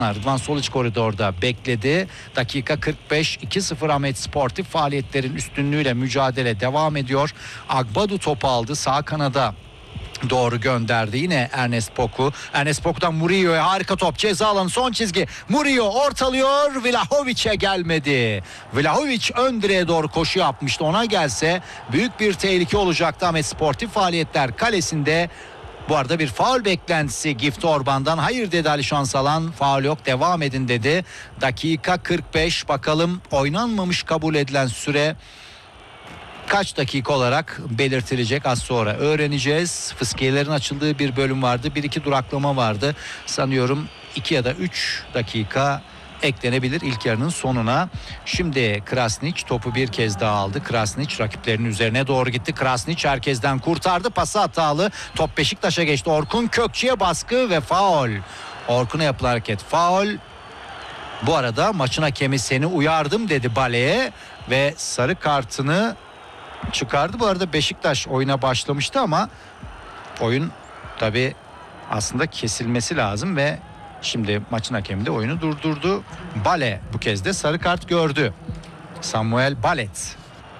Rıdvan sol iç koridorda bekledi. Dakika 45, 2-0 Ahmet Sportif faaliyetlerin üstünlüğüyle mücadele devam ediyor. Agbadu topu aldı. Sağ kanada doğru gönderdi. Yine Ernest Poku. Ernest Poku'dan Murillo'ya harika top. Ceza alanı son çizgi. Murillo ortalıyor. Vlahovic'e gelmedi. Vlahovic ön direğe doğru koşu yapmıştı. Ona gelse büyük bir tehlike olacaktı. Ahmet Sportif faaliyetler kalesinde. Bu arada bir faul beklentisi Gift Orban'dan. Hayır dedi Ali Şansalan. Faul yok, devam edin dedi. Dakika 45. Bakalım oynanmamış kabul edilen süre kaç dakika olarak belirtilecek, az sonra öğreneceğiz. Fıskiyelerin açıldığı bir bölüm vardı. 1-2 duraklama vardı. Sanıyorum 2 ya da 3 dakika eklenebilir ilk yarının sonuna. Şimdi Krasnić topu bir kez daha aldı. Krasnić rakiplerinin üzerine doğru gitti. Krasnić herkesten kurtardı. Pası hatalı. Top Beşiktaş'a geçti. Orkun Kökçü'ye baskı ve faul. Orkun'a yapılan hareket faul. Bu arada maçın hakemi seni uyardım dedi Bale'ye ve sarı kartını çıkardı. Bu arada Beşiktaş oyuna başlamıştı ama oyun tabii aslında kesilmesi lazım ve şimdi maçın hakemi de oyunu durdurdu. Bale bu kez de sarı kart gördü. Samuel Balet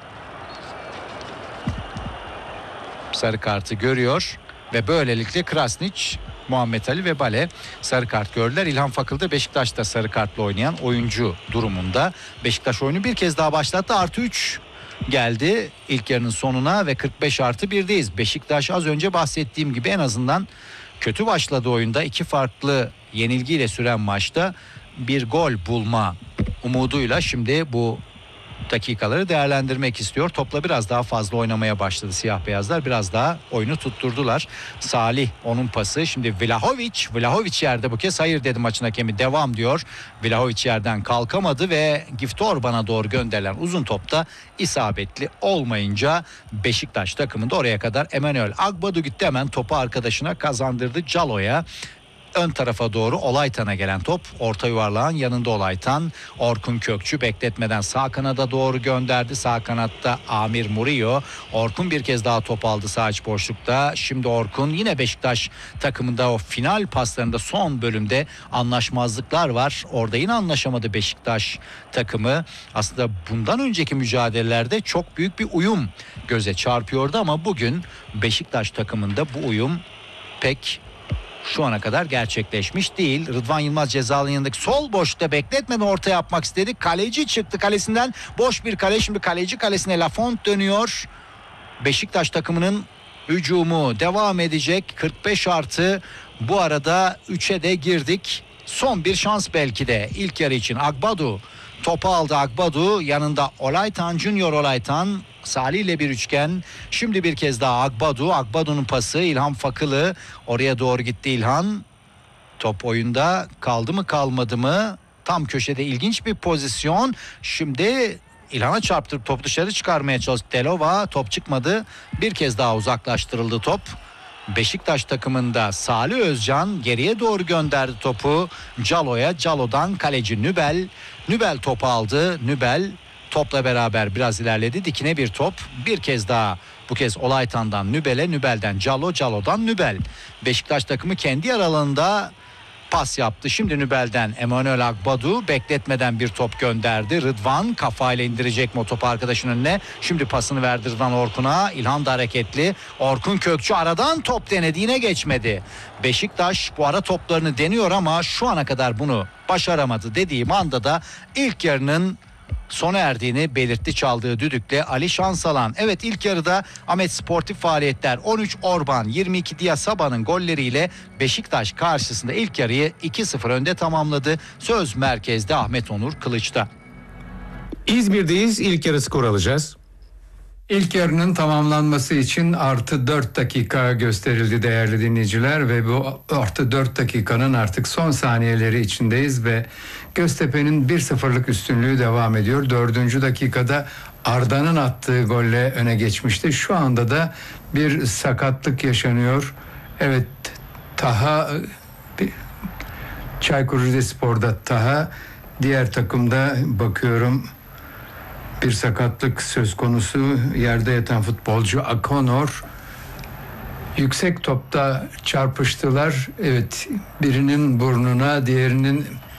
sarı kartı görüyor ve böylelikle Krasnić, Muhammed Ali ve Bale sarı kart gördüler. İlhan Fakıl da Beşiktaş'ta sarı kartla oynayan oyuncu durumunda. Beşiktaş oyunu bir kez daha başlattı. +3 geldi ilk yarının sonuna ve 45+1'deyiz. Beşiktaş az önce bahsettiğim gibi en azından kötü başladı oyunda. 2 farklı yenilgiyle süren maçta bir gol bulma umuduyla şimdi bu dakikaları değerlendirmek istiyor. Topla biraz daha fazla oynamaya başladı siyah beyazlar. Biraz daha oyunu tutturdular. Salih onun pası. Şimdi Vlahovic yerde bu kez hayır dedi maçın hakemi. Devam diyor. Vlahovic yerden kalkamadı ve Gift Orban'a doğru gönderilen uzun topta isabetli olmayınca Beşiktaş takımında oraya kadar Emmanuel Agbadu gitti, hemen topu arkadaşına kazandırdı. Calo'ya. Ön tarafa doğru Olaytan'a gelen top, orta yuvarlağın yanında Olaytan. Orkun Kökçü bekletmeden sağ kanada doğru gönderdi. Sağ kanatta Amir Murillo. Orkun bir kez daha top aldı sağ iç boşlukta. Şimdi Orkun yine Beşiktaş takımında o final paslarında son bölümde anlaşmazlıklar var. Orada yine anlaşamadı Beşiktaş takımı. Aslında bundan önceki mücadelelerde çok büyük bir uyum göze çarpıyordu ama bugün Beşiktaş takımında bu uyum pek şu ana kadar gerçekleşmiş değil. Rıdvan Yılmaz cezalı yanındaki sol boşta bekletmeden orta yapmak istedi. Kaleci çıktı kalesinden. Boş bir kale. Şimdi kaleci kalesine Lafont dönüyor. Beşiktaş takımının hücumu devam edecek. 45+. Bu arada 3'e de girdik. Son bir şans belki de ilk yarı için. Agbadu topu aldı. Agbadu yanında Olaytan, Junior Olaytan. Salih ile bir üçgen. Şimdi bir kez daha Agbadu. Agbadu'nun pası İlhan Fakılı. Oraya doğru gitti İlhan. Top oyunda kaldı mı kalmadı mı? Tam köşede ilginç bir pozisyon. Şimdi İlhan'a çarptırıp topu dışarı çıkarmaya çalıştı Delova. Top çıkmadı. Bir kez daha uzaklaştırıldı top. Beşiktaş takımında Salih Özcan geriye doğru gönderdi topu Calo'ya. Calo'dan kaleci Nübel. Nübel topu aldı. Nübel topla beraber biraz ilerledi. Dikine bir top. Bir kez daha bu kez Olaytan'dan Nübel'e, Nübel'den Calo, Calo'dan Nübel. Beşiktaş takımı kendi yer alanında pas yaptı. Şimdi Nübel'den Emmanuel Agbadu bekletmeden bir top gönderdi. Rıdvan kafayla indirecek mi o topu arkadaşının önüne. Şimdi pasını verdi Rıdvan Orkun'a. İlhan da hareketli. Orkun Kökçü aradan top denedi, yine geçmedi. Beşiktaş bu ara toplarını deniyor ama şu ana kadar bunu başaramadı dediğim anda da ilk yarının sona erdiğini belirtti çaldığı düdükle Ali Şansalan. Evet, ilk yarıda Ahmet Sportif faaliyetler 13 Orban 22 Diasaba'nın golleriyle Beşiktaş karşısında ilk yarıyı 2-0 önde tamamladı. Söz merkezde Ahmet Onur Kılıç'ta. İzmir'deyiz, ilk yarı skor alacağız. İlk yarının tamamlanması için +4 dakika gösterildi değerli dinleyiciler ve bu +4 dakikanın artık son saniyeleri içindeyiz ve Göztepe'nin 1-0'lık üstünlüğü devam ediyor. 4. dakikada Arda'nın attığı golle öne geçmişti. Şu anda da bir sakatlık yaşanıyor. Evet, Taha, Çaykur Rizespor'da Taha, diğer takımda bakıyorum bir sakatlık söz konusu. Yerde yatan futbolcu Akonor. Yüksek topta çarpıştılar. Evet, birinin burnuna, diğerinin